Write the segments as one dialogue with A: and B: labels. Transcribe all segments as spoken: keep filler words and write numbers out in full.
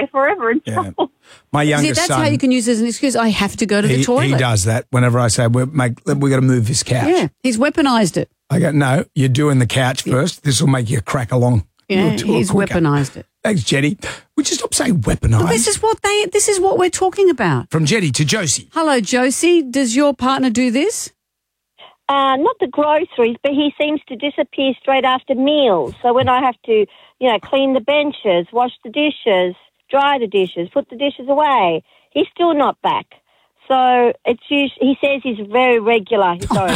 A: there forever in trouble.
B: Yeah. My youngest
C: See, that's
B: son,
C: how you can use it as an excuse. I have to go to
B: he,
C: the toilet.
B: he does that whenever I say, we're, mate, we got to move this couch.
C: Yeah, he's weaponised it.
B: I go, no, you're doing the couch first. This will make you crack along.
C: Yeah, he's weaponised it.
B: Thanks, Jetty. Would you stop saying weaponised?
C: This is what they. This is what we're talking about.
B: From Jetty to Josie.
C: Hello, Josie. Does your partner do this?
A: Uh, not the groceries, but he seems to disappear straight after meals. So when I have to, you know, clean the benches, wash the dishes, dry the dishes, put the dishes away, he's still not back. So it's usually, he says he's very regular. Sorry.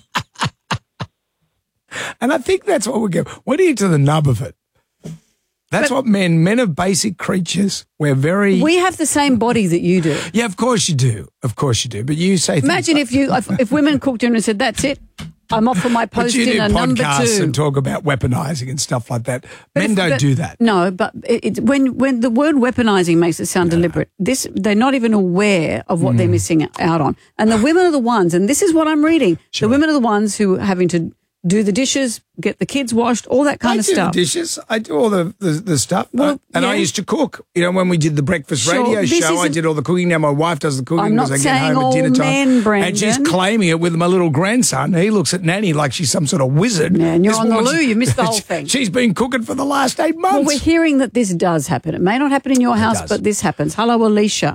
B: And I think that's what we go. What do you to the nub of it? That's but, what men, men are basic creatures. We're very...
C: We have the same body that you do.
B: Yeah, of course you do. Of course you do. But you say...
C: Imagine if you, if, if women cooked dinner and said, that's it, I'm off for my post dinner number two.
B: But you do podcasts and talk about weaponising and stuff like that.
C: But
B: men
C: if,
B: don't
C: but,
B: do that.
C: No, but it, it, when when the word weaponising makes it sound no. deliberate, this they're not even aware of what mm. they're missing out on. And the women are the ones, and this is what I'm reading, sure. the women are the ones who are having to do the dishes, get the kids washed, all that kind
B: I
C: of
B: do
C: stuff.
B: The dishes. I do all the, the, the stuff.
C: Well,
B: I, and
C: yeah.
B: I used to cook. You know, when we did the breakfast
C: sure,
B: radio show, I did all the cooking. Now my wife does the cooking
C: I'm not
B: because I get
C: saying
B: home at dinner time.
C: Men, Brendan.
B: And she's claiming it with my little grandson. He looks at Nanny like she's some sort of wizard.
C: Yeah, and you're
B: this
C: on the loo. You missed the whole thing.
B: She's been cooking for the last eight months.
C: Well, we're hearing that this does happen. It may not happen in your it house, does. But this happens. Hello, Alicia.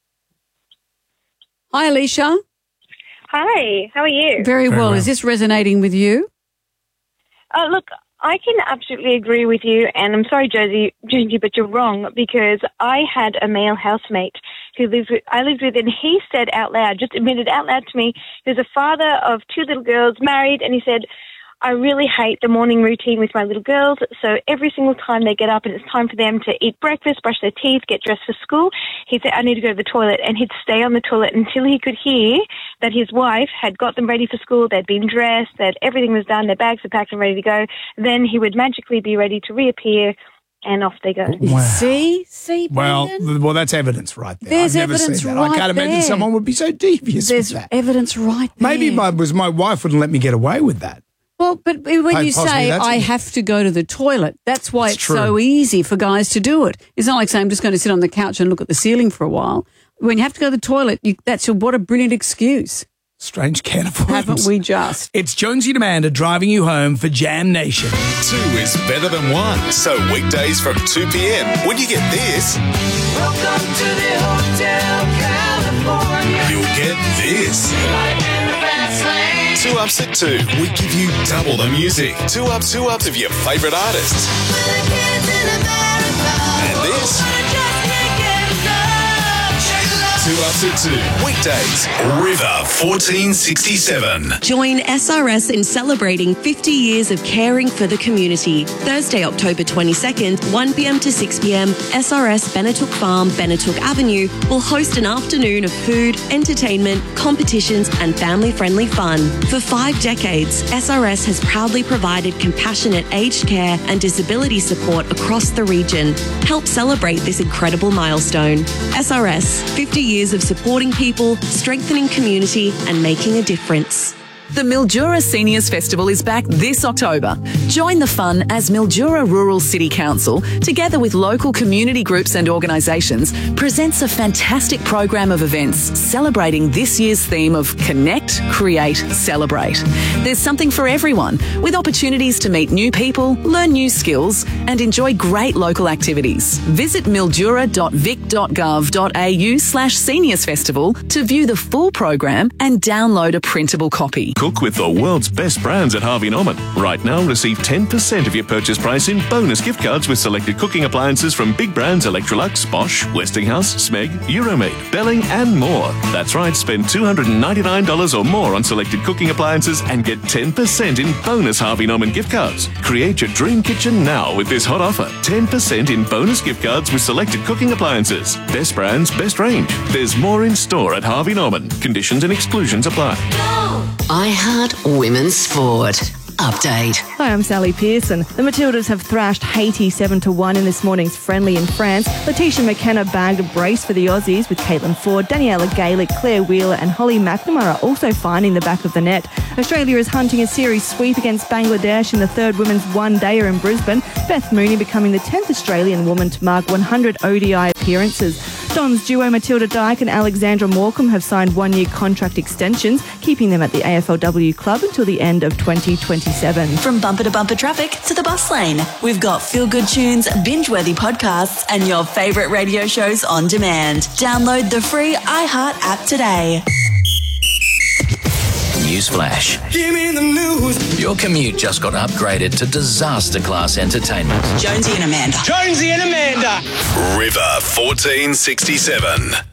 C: Hi, Alicia.
D: Hi, how are you?
C: Very, Very well. well. Is this resonating with you?
D: Uh, look, I can absolutely agree with you, and I'm sorry, Josie, Josie, but you're wrong, because I had a male housemate who lived with, I lived with, and he said out loud, just admitted out loud to me, he was a father of two little girls, married, and he said, I really hate the morning routine with my little girls, so every single time they get up and it's time for them to eat breakfast, brush their teeth, get dressed for school, he'd say, I need to go to the toilet, and he'd stay on the toilet until he could hear that his wife had got them ready for school, they'd been dressed, that everything was done, their bags were packed and ready to go. Then he would magically be ready to reappear, and off they go.
C: Wow. See? See,
B: well,
C: Brendan?
B: well, that's evidence right there.
C: There's
B: I've never
C: evidence
B: seen that.
C: right
B: I can't imagine
C: there.
B: someone would be so devious
C: There's
B: with that.
C: evidence right there.
B: Maybe my, was my wife wouldn't let me get away with that.
C: Well, but when
B: I
C: you say, I have to go to the toilet, that's why
B: that's
C: it's
B: true.
C: so easy for guys to do it. It's not like saying, I'm just going to sit on the couch and look at the ceiling for a while. When you have to go to the toilet, you, that's a, what a brilliant excuse.
B: Strange can of worms.
C: Haven't we just?
B: It's Jonesy and Amanda driving you home for Jam Nation.
E: Two is better than one. So weekdays from two p.m. when you get this.
F: Welcome to the Hotel California.
E: You'll get this. Two Ups at two, we give you double the music. Two Ups, two Ups of your favourite artists. And this. Two Ups at two, weekdays, River fourteen sixty-seven.
G: Join S R S in celebrating fifty years of caring for the community. Thursday, October twenty-second, one p.m. to six p.m, S R S Benetook Farm, Benetook Avenue will host an afternoon of food, entertainment, competitions and family-friendly fun. For five decades, S R S has proudly provided compassionate aged care and disability support across the region. Help celebrate this incredible milestone. S R S, fifty years of supporting people, strengthening community and making a difference.
H: The Mildura Seniors Festival is back this October. Join the fun as Mildura Rural City Council, together with local community groups and organisations, presents a fantastic program of events celebrating this year's theme of Connect, Create, Celebrate. There's something for everyone, with opportunities to meet new people, learn new skills and enjoy great local activities. Visit mildura.vic.gov.au slash seniors festival to view the full program and download a printable copy.
I: Cook with the world's best brands at Harvey Norman. Right now, receive ten percent of your purchase price in bonus gift cards with selected cooking appliances from big brands Electrolux, Bosch, Westinghouse, Smeg, Euromade, Belling and more. That's right, spend two hundred ninety-nine dollars or more on selected cooking appliances and get ten percent in bonus Harvey Norman gift cards. Create your dream kitchen now with this hot offer. ten percent in bonus gift cards with selected cooking appliances. Best brands, best range. There's more in store at Harvey Norman. Conditions and exclusions apply.
J: iHeart Women's Sport. Update.
K: Hi, I'm Sally Pearson. The Matildas have thrashed Haiti seven to one in this morning's friendly in France. Letitia McKenna bagged a brace for the Aussies, with Caitlin Ford, Daniela Gaelic, Claire Wheeler and Holly McNamara also finding the back of the net. Australia is hunting a series sweep against Bangladesh in the third women's one-dayer in Brisbane. Beth Mooney becoming the tenth Australian woman to mark one hundred O D I appearances. Don's duo Matilda Dyke and Alexandra Morecambe have signed one-year contract extensions, keeping them at the A F L W club until the end of twenty twenty-seven.
L: From bumper to bumper traffic to the bus lane, we've got feel-good tunes, binge-worthy podcasts, and your favourite radio shows on demand. Download the free iHeart app today.
M: Newsflash.
F: Give me the news.
M: Your commute just got upgraded to disaster class entertainment.
L: Jonesy and Amanda.
F: Jonesy and Amanda.
E: River fourteen sixty-seven.